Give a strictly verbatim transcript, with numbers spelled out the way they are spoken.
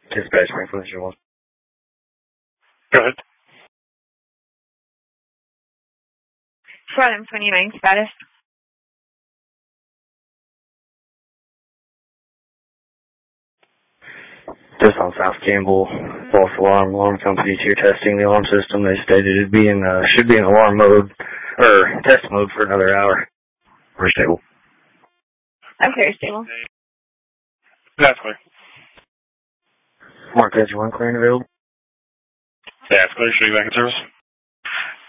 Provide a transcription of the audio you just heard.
Dispatch Springfield Zero One. Go ahead. Four twenty-nine status. Just on South Campbell, false alarm. Alarm company's here testing the alarm system. They stated it'd be in, uh, should be in alarm mode, or test mode for another hour. We're stable. Okay, stable. That's clear. Mark, is one clearing available? Yeah, it's clear. Should be back in service.